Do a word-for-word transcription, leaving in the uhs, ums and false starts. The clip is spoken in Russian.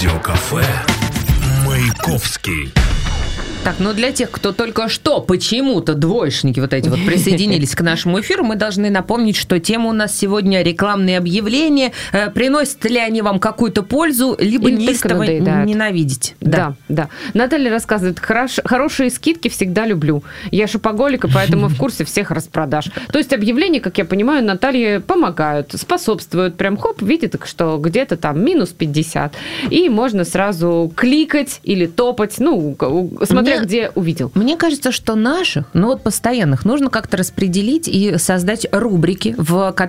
Радиокафе Маяковский. Так, ну для тех, кто только что почему-то двоечники вот эти вот присоединились к нашему эфиру, мы должны напомнить, что тема у нас сегодня рекламные объявления. Приносят ли они вам какую-то пользу, либо Или неистово ненавидите? Да. да, да. Наталья рассказывает, Хорош, хорошие скидки всегда люблю. Я шопоголик, и поэтому в курсе всех распродаж. То есть объявления, как я понимаю, Наталье помогают, способствуют. Прям хоп, видит, что где-то там минус пятьдесят. И можно сразу кликать или топать, ну, смотря Мне, где увидел. Мне кажется, что наших, ну вот постоянных, нужно как-то распределить и создать рубрики, в